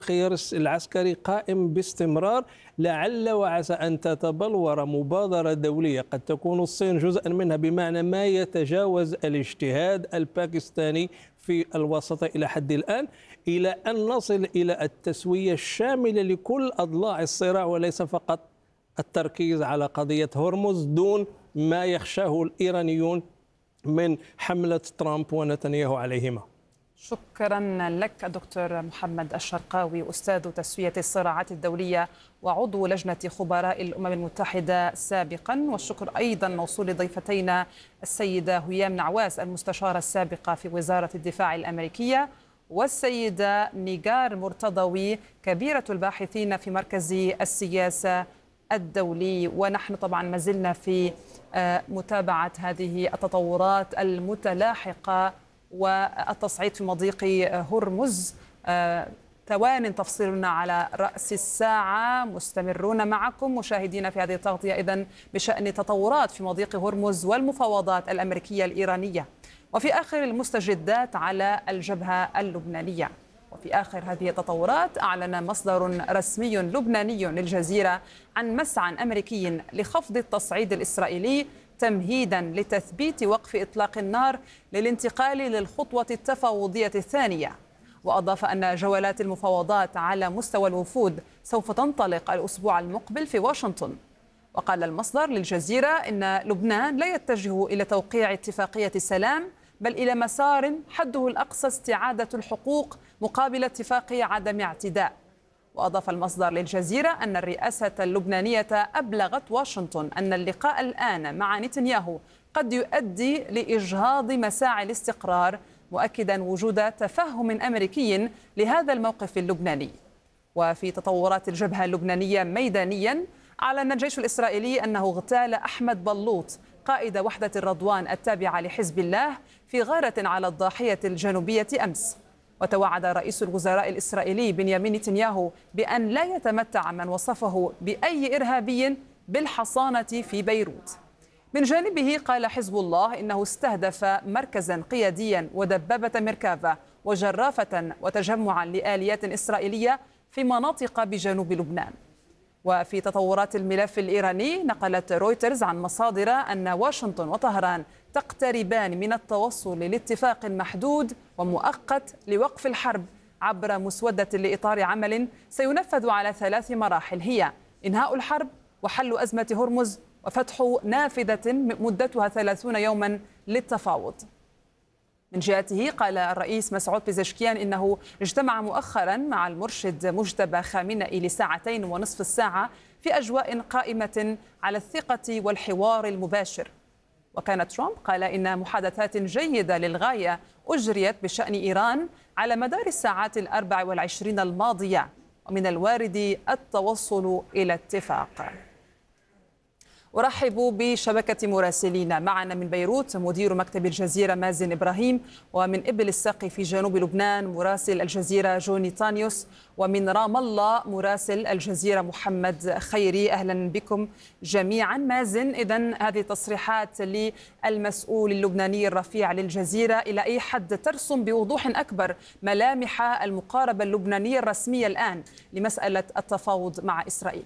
الخيار العسكري قائم باستمرار، لعل وعسى أن تتبلور مبادرة دولية قد تكون الصين جزءا منها، بمعنى ما يتجاوز الاجتهاد الباكستاني في الوسط إلى حد الآن، إلى أن نصل إلى التسوية الشاملة لكل أضلاع الصراع، وليس فقط التركيز على قضية هرمز دون ما يخشاه الإيرانيون من حملة ترامب ونتنياهو عليهما. شكرا لك دكتور محمد الشرقاوي، أستاذ تسوية الصراعات الدولية وعضو لجنة خبراء الأمم المتحدة سابقا. والشكر أيضا موصول لضيفتينا السيدة هيام نعواس المستشارة السابقة في وزارة الدفاع الأمريكية، والسيدة نيجار مرتضوي كبيرة الباحثين في مركز السياسة الدولي. ونحن طبعا ما زلنا في متابعة هذه التطورات المتلاحقة والتصعيد في مضيق هرمز. ثوان تفصلنا على رأس الساعة، مستمرون معكم مشاهدينا في هذه التغطية إذن بشأن تطورات في مضيق هرمز والمفاوضات الأمريكية الإيرانية، وفي آخر المستجدات على الجبهة اللبنانية. وفي آخر هذه التطورات أعلن مصدر رسمي لبناني للجزيرة عن مسعى أمريكي لخفض التصعيد الإسرائيلي تمهيدا لتثبيت وقف إطلاق النار للانتقال للخطوة التفاوضية الثانية. وأضاف أن جولات المفاوضات على مستوى الوفود سوف تنطلق الأسبوع المقبل في واشنطن. وقال المصدر للجزيرة إن لبنان لا يتجه إلى توقيع اتفاقية سلام، بل إلى مسار حده الأقصى استعادة الحقوق مقابل اتفاق عدم اعتداء. وأضاف المصدر للجزيرة أن الرئاسة اللبنانية أبلغت واشنطن أن اللقاء الآن مع نتنياهو قد يؤدي لإجهاض مساعي الاستقرار، مؤكدا وجود تفهم أمريكي لهذا الموقف اللبناني. وفي تطورات الجبهة اللبنانية ميدانيا، أعلن الجيش الإسرائيلي أنه اغتال أحمد بلوط قائد وحدة الرضوان التابعة لحزب الله في غارة على الضاحية الجنوبية أمس. وتوعد رئيس الوزراء الإسرائيلي بنيامين نتنياهو بأن لا يتمتع من وصفه بأي إرهابي بالحصانة في بيروت. من جانبه قال حزب الله إنه استهدف مركزا قياديا ودبابة ميركافا وجرافة وتجمعا لآليات إسرائيلية في مناطق بجنوب لبنان. وفي تطورات الملف الإيراني، نقلت رويترز عن مصادر أن واشنطن وطهران تقتربان من التوصل لاتفاق محدود ومؤقت لوقف الحرب عبر مسودة لإطار عمل سينفذ على 3 مراحل، هي إنهاء الحرب وحل أزمة هرمز وفتح نافذة مدتها 30 يوما للتفاوض. من جهته قال الرئيس مسعود بيزشكيان إنه اجتمع مؤخرا مع المرشد مجتبى خامنئي لساعتين ونصف الساعة في أجواء قائمة على الثقة والحوار المباشر. وكان ترامب قال إن محادثات جيدة للغاية أجريت بشأن إيران على مدار الساعات 24 الماضية، ومن الوارد التوصل إلى اتفاق. أرحب بشبكة مراسلين. معنا من بيروت مدير مكتب الجزيرة مازن إبراهيم، ومن إبل الساقي في جنوب لبنان مراسل الجزيرة جوني تانيوس، ومن رام الله مراسل الجزيرة محمد خيري. أهلا بكم جميعا. مازن، إذن هذه تصريحات للمسؤول اللبناني الرفيع للجزيرة إلى أي حد ترسم بوضوح أكبر ملامح المقاربة اللبنانية الرسمية الآن لمسألة التفاوض مع إسرائيل؟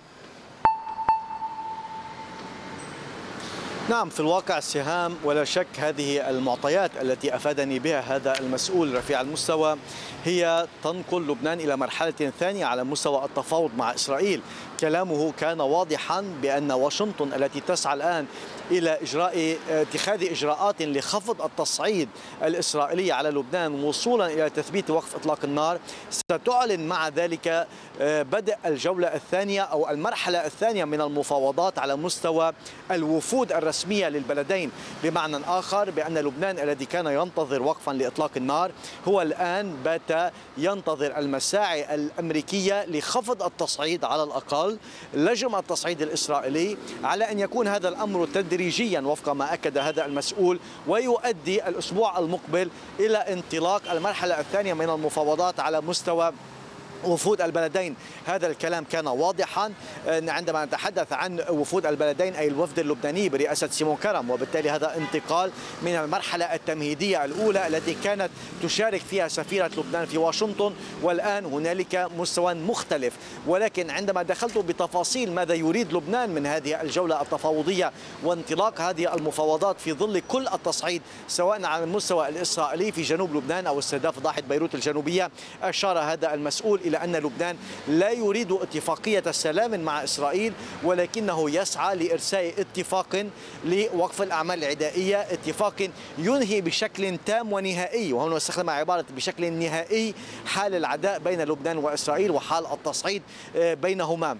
نعم، في الواقع سهام، ولا شك هذه المعطيات التي أفادني بها هذا المسؤول رفيع المستوى هي تنقل لبنان إلى مرحلة ثانية على مستوى التفاوض مع إسرائيل. كلامه كان واضحا بأن واشنطن التي تسعى الآن إلى اتخاذ إجراءات لخفض التصعيد الإسرائيلي على لبنان وصولا إلى تثبيت وقف إطلاق النار ستعلن مع ذلك بدء الجولة الثانية أو المرحلة الثانية من المفاوضات على مستوى الوفود الرسمية للبلدين. بمعنى آخر بأن لبنان الذي كان ينتظر وقفا لإطلاق النار هو الآن بات ينتظر المساعي الأمريكية لخفض التصعيد، على الأقل لجم التصعيد الإسرائيلي، على أن يكون هذا الأمر تدريجيا وفق ما أكد هذا المسؤول، ويؤدي الأسبوع المقبل إلى انطلاق المرحلة الثانية من المفاوضات على مستوى وفود البلدين هذا الكلام كان واضحا عندما نتحدث عن وفود البلدين، أي الوفد اللبناني برئاسة سيمون كرم، وبالتالي هذا انتقال من المرحلة التمهيدية الأولى التي كانت تشارك فيها سفيرة لبنان في واشنطن، والآن هنالك مستوى مختلف. ولكن عندما دخلت بتفاصيل ماذا يريد لبنان من هذه الجولة التفاوضية وانطلاق هذه المفاوضات في ظل كل التصعيد سواء على المستوى الإسرائيلي في جنوب لبنان أو استهداف ضاحية بيروت الجنوبية، أشار هذا المسؤول إلى أن لبنان لا يريد اتفاقية سلام مع إسرائيل، ولكنه يسعى لإرساء اتفاق لوقف الأعمال العدائية، اتفاق ينهي بشكل تام ونهائي، وهنا استخدم عبارة بشكل نهائي، حال العداء بين لبنان وإسرائيل وحال التصعيد بينهما.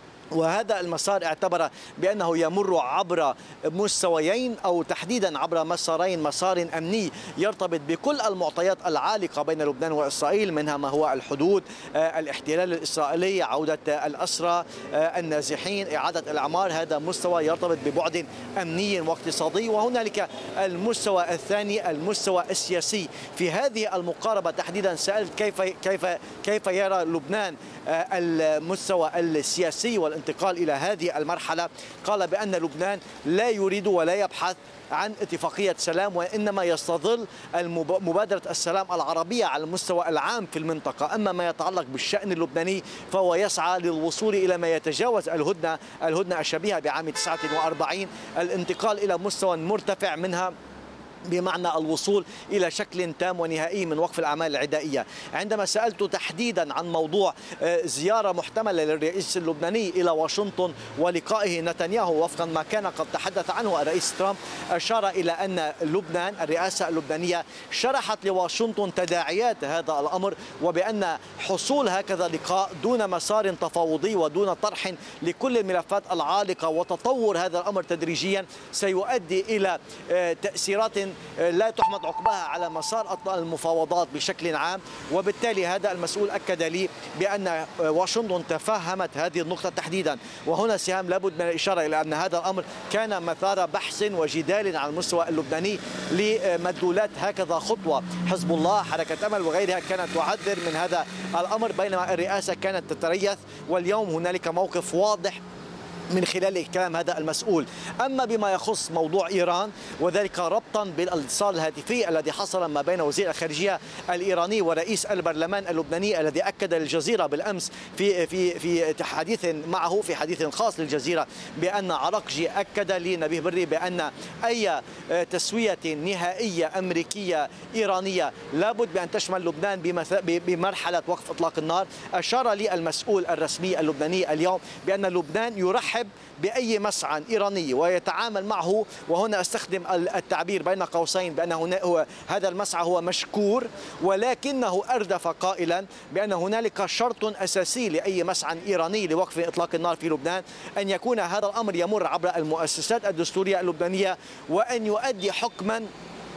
وهذا المسار اعتبر بأنه يمر عبر مستويين أو تحديدا عبر مسارين، مسار أمني يرتبط بكل المعطيات العالقة بين لبنان وإسرائيل، منها ما هو الحدود، الاحتلال الإسرائيلي، عودة الأسرى، النازحين، إعادة الأعمار، هذا مستوى يرتبط ببعد أمني واقتصادي. وهنالك المستوى الثاني، المستوى السياسي. في هذه المقاربة تحديدا سألت كيف يرى لبنان المستوى السياسي والانتقال إلى هذه المرحلة. قال بأن لبنان لا يريد ولا يبحث عن اتفاقية سلام، وإنما يستظل مبادرة السلام العربية على المستوى العام في المنطقة. أما ما يتعلق بالشأن اللبناني فهو يسعى للوصول إلى ما يتجاوز الهدنة الشبيهة بعام 49، الانتقال إلى مستوى مرتفع منها بمعنى الوصول إلى شكل تام ونهائي من وقف الأعمال العدائية. عندما سألت تحديدا عن موضوع زيارة محتملة للرئيس اللبناني إلى واشنطن ولقائه نتنياهو وفقا ما كان قد تحدث عنه الرئيس ترامب، أشار إلى أن لبنان الرئاسة اللبنانية شرحت لواشنطن تداعيات هذا الأمر، وبأن حصول هكذا لقاء دون مسار تفاوضي ودون طرح لكل الملفات العالقة وتطور هذا الأمر تدريجيا سيؤدي إلى تأثيرات لا تحمد عقباها على مسار المفاوضات بشكل عام. وبالتالي هذا المسؤول أكد لي بأن واشنطن تفهمت هذه النقطة تحديدا. وهنا سهام لابد من الإشارة إلى أن هذا الأمر كان مثار بحث وجدال على المستوى اللبناني لمدلولات هكذا خطوة. حزب الله، حركة أمل وغيرها كانت تعذر من هذا الأمر، بينما الرئاسة كانت تتريث، واليوم هنالك موقف واضح من خلال كلام هذا المسؤول. أما بما يخص موضوع إيران وذلك ربطا بالاتصال الهاتفي الذي حصل ما بين وزير الخارجية الإيراني ورئيس البرلمان اللبناني الذي أكد للجزيرة بالأمس في حديث معه، في حديث خاص للجزيرة، بأن عراقجي أكد لنبيه بري بأن أي تسوية نهائية أمريكية إيرانية لابد بأن تشمل لبنان بمرحلة وقف إطلاق النار. أشار لي المسؤول الرسمي اللبناني اليوم بأن لبنان يرحب بأي مسعى إيراني ويتعامل معه، وهنا استخدم التعبير بين قوسين بأن هذا المسعى هو مشكور، ولكنه أردف قائلا بأن هنالك شرط أساسي لأي مسعى إيراني لوقف إطلاق النار في لبنان، أن يكون هذا الأمر يمر عبر المؤسسات الدستورية اللبنانية، وأن يؤدي حكما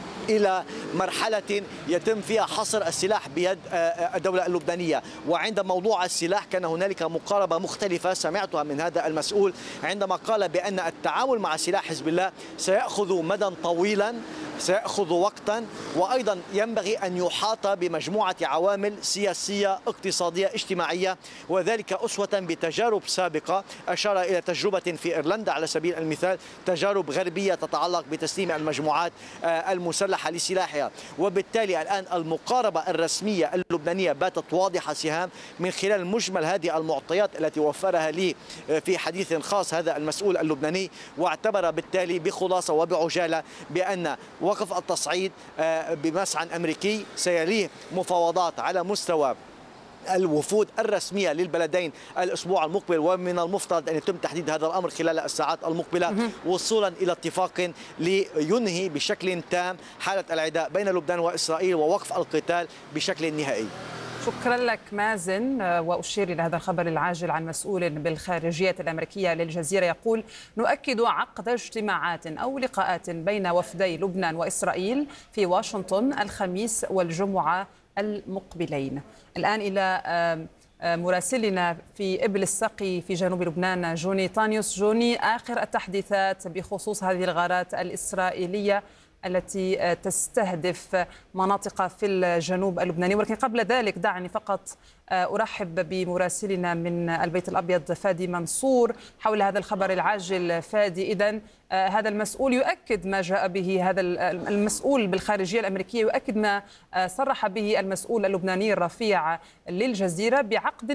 إلى مرحلة يتم فيها حصر السلاح بيد الدولة اللبنانية. وعند موضوع السلاح كان هنالك مقاربة مختلفة سمعتها من هذا المسؤول عندما قال بأن التعامل مع سلاح حزب الله سيأخذ مدى طويلا، سيأخذ وقتا، وأيضا ينبغي أن يحاط بمجموعة عوامل سياسية اقتصادية اجتماعية، وذلك أسوة بتجارب سابقة. أشار إلى تجربة في إيرلندا على سبيل المثال، تجارب غربية تتعلق بتسليم المجموعات المسلحة لسلاحها. وبالتالي الآن المقاربة الرسمية اللبنانية باتت واضحة سهام من خلال مجمل هذه المعطيات التي وفرها لي في حديث خاص هذا المسؤول اللبناني، واعتبر بالتالي بخلاصة وبعجالة بأن وقف التصعيد بمسعى أمريكي سيليه مفاوضات على مستوى الوفود الرسمية للبلدين الأسبوع المقبل، ومن المفترض أن يتم تحديد هذا الأمر خلال الساعات المقبلة وصولا إلى اتفاق لينهي بشكل تام حالة العداء بين لبنان وإسرائيل ووقف القتال بشكل نهائي. شكرا لك مازن. وأشير إلى هذا الخبر العاجل عن مسؤول بالخارجية الأمريكية للجزيرة يقول: نؤكد عقد اجتماعات أو لقاءات بين وفدي لبنان وإسرائيل في واشنطن الخميس والجمعة المقبلين. الآن إلى مراسلنا في إبل السقي في جنوب لبنان جوني طانيوس. جوني، آخر التحديثات بخصوص هذه الغارات الإسرائيلية التي تستهدف مناطق في الجنوب اللبناني. ولكن قبل ذلك دعني فقط أرحب بمراسلنا من البيت الأبيض فادي منصور حول هذا الخبر العاجل. فادي، إذن هذا المسؤول يؤكد ما جاء به، هذا المسؤول بالخارجية الأمريكية يؤكد ما صرح به المسؤول اللبناني الرفيع للجزيرة بعقد